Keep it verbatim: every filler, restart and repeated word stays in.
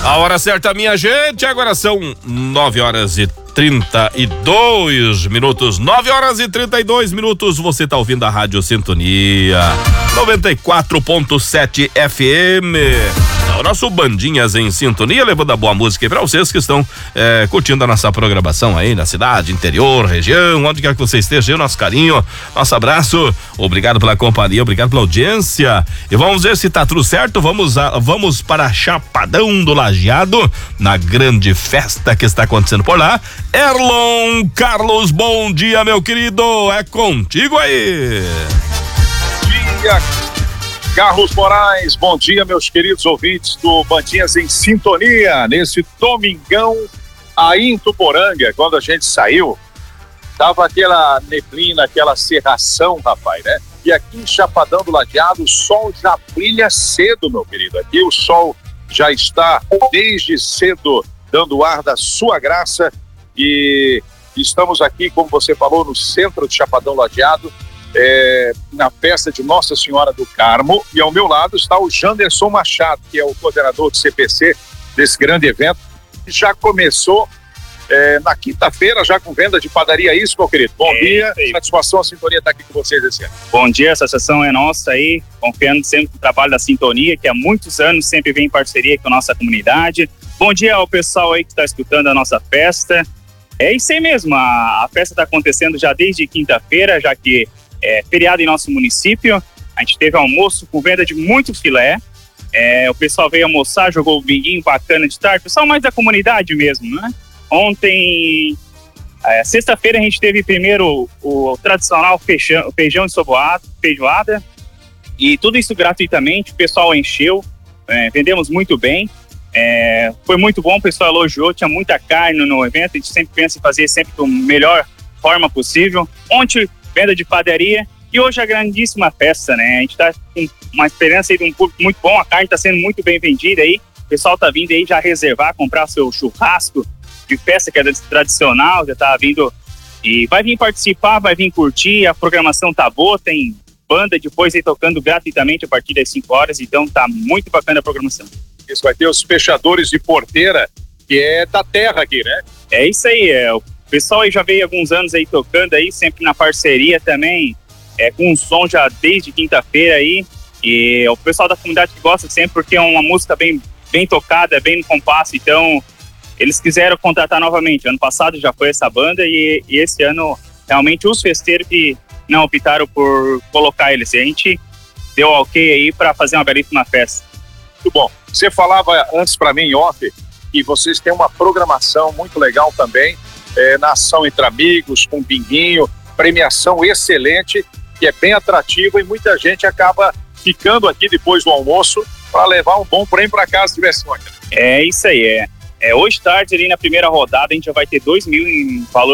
A hora certa, minha gente, agora são nove horas e trinta e dois minutos, nove horas e trinta e dois minutos, você tá ouvindo a Rádio Sintonia noventa e quatro ponto sete F M. O nosso Bandinhas em Sintonia, levando a boa música aí pra vocês que estão é, curtindo a nossa programação aí na cidade, interior, região, onde quer que você esteja, nosso carinho, nosso abraço, obrigado pela companhia, obrigado pela audiência, e vamos ver se tá tudo certo, vamos, a, vamos para Chapadão do Lajeado, na grande festa que está acontecendo por lá. Erlon Carlos, bom dia, meu querido, é contigo aí. Bom dia, Carlos Moraes, bom dia, meus queridos ouvintes do Bandinhas em Sintonia, nesse domingão aí em Tuporanga. Quando a gente saiu, tava aquela neblina, aquela cerração, rapaz, né? E aqui em Chapadão do Lajeado, o sol já brilha cedo, meu querido. Aqui o sol já está desde cedo dando ar da sua graça e estamos aqui, como você falou, no centro de Chapadão do Lajeado, É, na festa de Nossa Senhora do Carmo, e ao meu lado está o Janderson Machado, que é o coordenador do C P C desse grande evento, que já começou é, na quinta-feira, já com venda de padaria. Isso, meu querido, bom é, dia, é. Satisfação, a Sintonia está aqui com vocês esse ano. Bom dia, a satisfação é nossa aí, confiando sempre no trabalho da Sintonia, que há muitos anos sempre vem em parceria com a nossa comunidade. Bom dia ao pessoal aí que está escutando a nossa festa. É isso aí mesmo, a, a festa está acontecendo já desde quinta-feira, já que é feriado em nosso município. A gente teve almoço com venda de muito filé. É, o pessoal veio almoçar, jogou o binguinho bacana de tarde. O pessoal mais da comunidade mesmo, né? Ontem, é, sexta-feira, a gente teve primeiro o, o tradicional feijão, feijão de soboada, feijoada. E tudo isso gratuitamente. O pessoal encheu. É, vendemos muito bem. É, foi muito bom, o pessoal elogiou. Tinha muita carne no evento. A gente sempre pensa em fazer sempre da melhor forma possível. Ontem, venda de padaria, e hoje a grandíssima festa, né? A gente tá com uma esperança aí de um público muito bom, a carne tá sendo muito bem vendida aí, o pessoal tá vindo aí já reservar, comprar seu churrasco de festa que é tradicional, já tá vindo e vai vir participar, vai vir curtir, a programação tá boa, tem banda depois aí tocando gratuitamente a partir das cinco horas, então tá muito bacana a programação. Isso, vai ter os fechadores de porteira, que é da terra aqui, né? É isso aí, é o O pessoal aí já veio alguns anos aí tocando aí, sempre na parceria também, é, com um som já desde quinta-feira aí, e o pessoal da comunidade que gosta sempre porque é uma música bem, bem tocada, bem no compasso, então eles quiseram contratar novamente. Ano passado já foi essa banda e, e esse ano realmente os festeiros que não optaram por colocar eles. E a gente deu ok aí para fazer uma belíssima festa. Muito bom. Você falava antes para mim, off, que vocês têm uma programação muito legal também, É, na ação entre amigos, com binguinho, premiação excelente, que é bem atrativa e muita gente acaba ficando aqui depois do almoço para levar um bom prêmio para casa de diversões. É isso aí, é. é. Hoje tarde ali na primeira rodada a gente já vai ter dois mil em valor